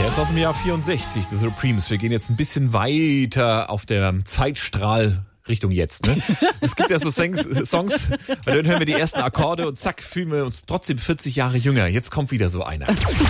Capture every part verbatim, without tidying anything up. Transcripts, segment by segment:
Der ist aus dem Jahr vierundsechzig, The Supremes. Wir gehen jetzt ein bisschen weiter auf der Zeitstrahl Richtung jetzt. Ne? Es gibt ja so Songs, Songs, bei denen hören wir die ersten Akkorde und zack, fühlen wir uns trotzdem vierzig Jahre jünger. Jetzt kommt wieder so einer.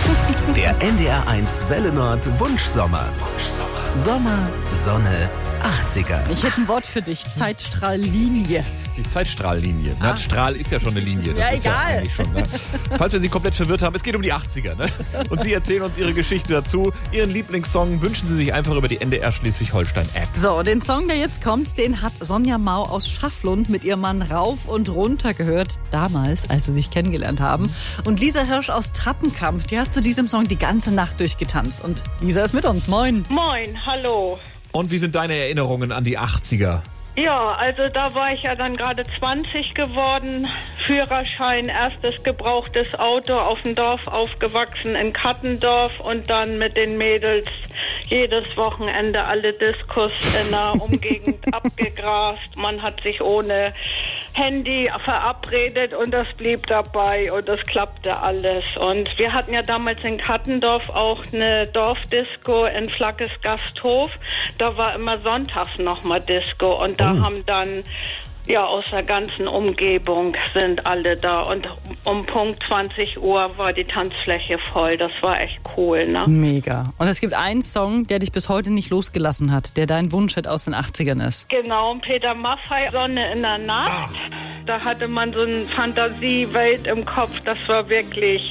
Der N D R eins Welle Nord Wunschsommer. Wunschsommer. Sommer, Sonne, achtziger. Ich hätte ein Wort für dich. Zeitstrahllinie. Die Zeitstrahllinie. Ah. Na, Strahl ist ja schon eine Linie. Das ja, ist egal. ja eigentlich schon. Ne? Falls wir Sie komplett verwirrt haben, es geht um die achtziger. Ne? Und Sie erzählen uns Ihre Geschichte dazu. Ihren Lieblingssong wünschen Sie sich einfach über die N D R Schleswig-Holstein-App. So, den Song, der jetzt kommt, den hat Sonja Mau aus Schafflund mit ihrem Mann rauf und runter gehört. Damals, als sie sich kennengelernt haben. Und Lisa Hirsch aus Trappenkamp, die hat zu diesem Song die ganze Nacht durchgetanzt. Und Lisa ist mit uns. Moin. Moin, hallo. Und wie sind deine Erinnerungen an die achtziger? Ja, also da war ich ja dann gerade zwanzig geworden, Führerschein, erstes gebrauchtes Auto auf dem Dorf aufgewachsen in Kattendorf und dann mit den Mädels jedes Wochenende alle Diskos in der Umgegend abgegrast. Man hat sich ohne Handy verabredet und das blieb dabei und das klappte alles. Und wir hatten ja damals in Kattendorf auch eine Dorfdisco in Flackes Gasthof. Da war immer sonntags nochmal Disco und da haben dann, ja, aus der ganzen Umgebung sind alle da und um Punkt zwanzig Uhr war die Tanzfläche voll. Das war echt cool, ne? Mega. Und es gibt einen Song, der dich bis heute nicht losgelassen hat, der dein Wunschhit aus den achtzigern ist. Genau, Peter Maffay, Sonne in der Nacht. Ah. Da hatte man so eine Fantasiewelt im Kopf, das war wirklich,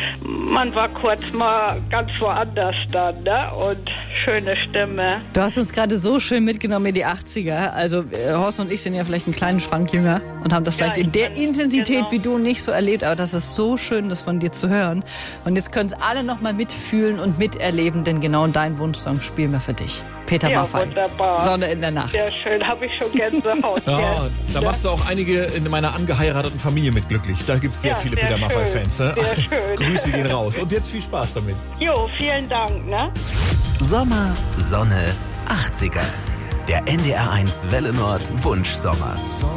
man war kurz mal ganz woanders dann, ne? Und schöne Stimme. Du hast uns gerade so schön mitgenommen in die achtziger. Also äh, Horst und ich sind ja vielleicht einen kleinen Schwank jünger und haben das vielleicht ja, in der bin, Intensität genau. wie du nicht so erlebt. Aber das ist so schön, das von dir zu hören. Und jetzt können es alle noch mal mitfühlen und miterleben, denn genau dein Wunschsong spielen wir für dich. Peter ja, Maffay. Wunderbar. Sonne in der Nacht. Sehr schön, habe ich schon Gänsehaut. Ja, da machst du auch einige in meiner angeheirateten Familie mit glücklich. Da gibt es sehr ja, viele sehr Peter Maffay-Fans. Ne? Sehr schön. Grüße gehen raus. Und jetzt viel Spaß damit. Jo, vielen Dank. Ne? Sommer, Sonne, achtziger. Der N D R eins Welle Nord Wunschsommer.